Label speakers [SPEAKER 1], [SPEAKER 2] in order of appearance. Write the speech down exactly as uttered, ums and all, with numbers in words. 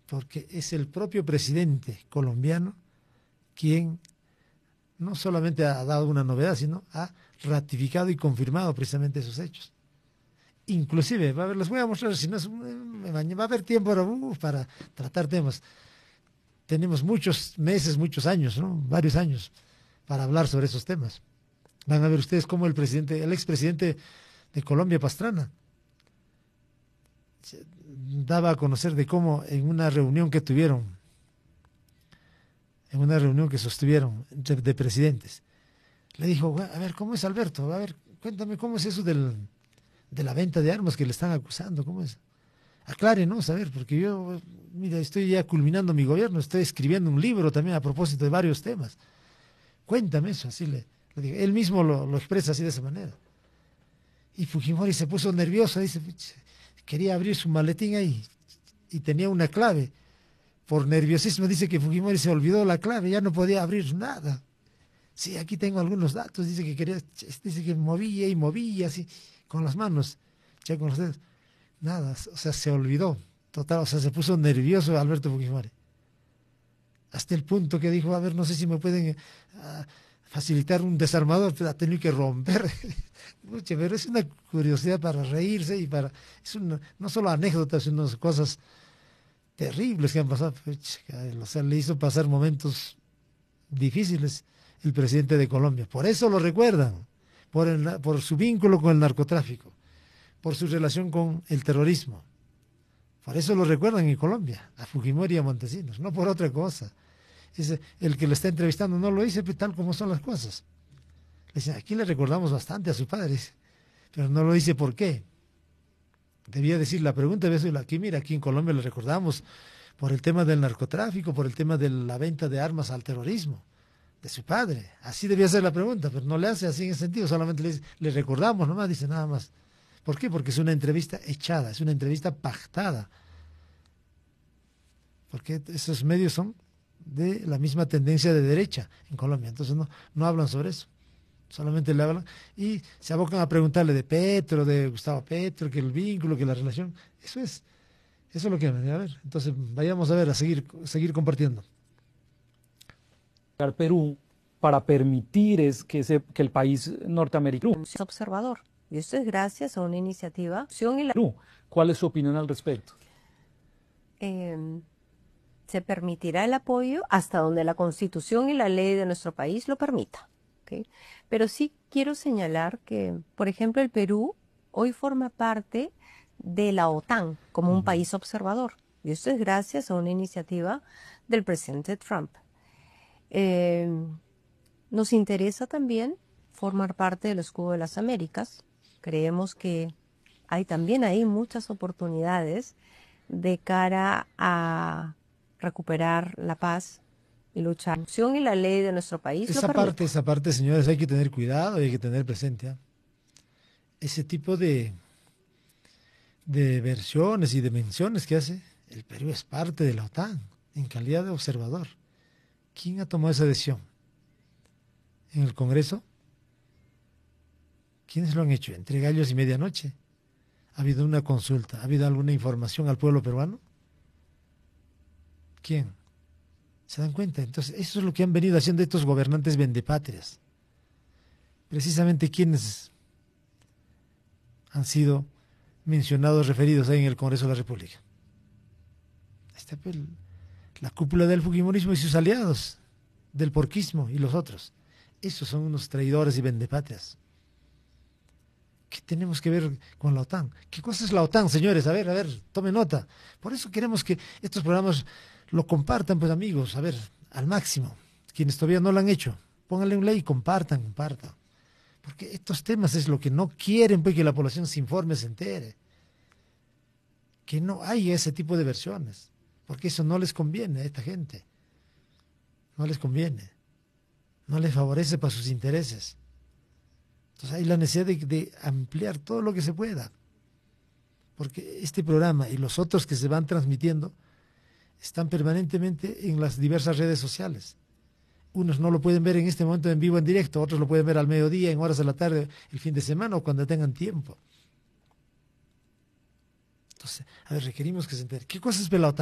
[SPEAKER 1] porque es el propio presidente colombiano quien no solamente ha dado una novedad, sino ha ratificado y confirmado precisamente esos hechos. Inclusive, va a ver, les voy a mostrar, si no es, va a haber tiempo para, uh, para tratar temas. Tenemos muchos meses, muchos años, ¿no? Varios años para hablar sobre esos temas. Van a ver ustedes cómo el presidente, el expresidente de Colombia, Pastrana, daba a conocer de cómo en una reunión que tuvieron, en una reunión que sostuvieron de, de presidentes, le dijo, a ver, ¿cómo es Alberto? A ver, cuéntame cómo es eso del, de la venta de armas que le están acusando, ¿cómo es? Aclárenos, a ver, porque yo, mira, estoy ya culminando mi gobierno, estoy escribiendo un libro también a propósito de varios temas. Cuéntame eso, así le, le digo. Él mismo lo, lo expresa así de esa manera. Y Fujimori se puso nervioso, dice, quería abrir su maletín ahí y tenía una clave. Por nerviosismo dice que Fujimori se olvidó la clave, ya no podía abrir nada. Sí, aquí tengo algunos datos, dice que quería, dice que movía y movía así, con las manos, ya con los dedos. Nada, o sea, se olvidó, total, o sea, se puso nervioso Alberto Fujimori. Hasta el punto que dijo, a ver, no sé si me pueden uh, facilitar un desarmador, pero ha tenido que romper. Pero es una curiosidad para reírse y para, es una, no solo anécdotas, sino cosas terribles que han pasado. O sea, le hizo pasar momentos difíciles el presidente de Colombia. Por eso lo recuerdan, por, el, por su vínculo con el narcotráfico, por su relación con el terrorismo. Por eso lo recuerdan en Colombia, a Fujimori y a Montesinos, no por otra cosa. Es el que lo está entrevistando no lo dice tal como son las cosas. Le dicen, aquí le recordamos bastante a su padre, pero no lo dice por qué. Debía decir, la pregunta debe ser, aquí mira, aquí en Colombia le recordamos por el tema del narcotráfico, por el tema de la venta de armas al terrorismo, de su padre. Así debía ser la pregunta, pero no le hace así en ese sentido, solamente le dice, le recordamos nomás, dice nada más. ¿Por qué? Porque es una entrevista echada, es una entrevista pactada. Porque esos medios son de la misma tendencia de derecha en Colombia, entonces no, no hablan sobre eso. Solamente le hablan y se abocan a preguntarle de Petro, de Gustavo Petro, que el vínculo, que la relación. Eso es, eso es lo que van a ver. Entonces vayamos a ver, a seguir, seguir compartiendo.
[SPEAKER 2] Perú para permitir es que, se, que el país norteamericano
[SPEAKER 3] es observador. Y esto es gracias a una iniciativa.
[SPEAKER 2] ¿Cuál es su opinión al respecto?
[SPEAKER 3] Eh, se permitirá el apoyo hasta donde la Constitución y la ley de nuestro país lo permita. ¿Okay? Pero sí quiero señalar que, por ejemplo, el Perú hoy forma parte de la OTAN como un uh-huh. país observador. Y esto es gracias a una iniciativa del presidente Trump. Eh, nos interesa también formar parte del Escudo de las Américas. Creemos que hay también ahí muchas oportunidades de cara a recuperar la paz y luchar. La Constitución y la ley de nuestro país
[SPEAKER 1] esa
[SPEAKER 3] lo
[SPEAKER 1] parte, esa parte, señores, hay que tener cuidado y hay que tener presente. ¿eh? Ese tipo de, de versiones y de menciones que hace, el Perú es parte de la OTAN en calidad de observador. ¿Quién ha tomado esa decisión? ¿En el Congreso? ¿Quiénes lo han hecho? ¿Entre gallos y medianoche? ¿Ha habido una consulta? ¿Ha habido alguna información al pueblo peruano? ¿Quién? ¿Se dan cuenta? Entonces, eso es lo que han venido haciendo estos gobernantes vendepatrias. Precisamente quienes han sido mencionados, referidos ahí en el Congreso de la República. Ahí está pues, la cúpula del fujimorismo y sus aliados, del porquismo y los otros. Esos son unos traidores y vendepatrias. ¿Qué tenemos que ver con la OTAN? ¿Qué cosa es la OTAN, señores? A ver, a ver, tomen nota. Por eso queremos que estos programas lo compartan, pues amigos, a ver, al máximo. Quienes todavía no lo han hecho, pónganle un like, compartan, compartan. Porque estos temas es lo que no quieren, pues, que la población se informe, se entere. Que no hay ese tipo de versiones, porque eso no les conviene a esta gente. No les conviene. No les favorece para sus intereses. Entonces hay la necesidad de, de ampliar todo lo que se pueda. Porque este programa y los otros que se van transmitiendo están permanentemente en las diversas redes sociales. Unos no lo pueden ver en este momento en vivo, en directo, otros lo pueden ver al mediodía, en horas de la tarde, el fin de semana o cuando tengan tiempo. Entonces, a ver, requerimos que se entere. ¿Qué cosa es la OTAN?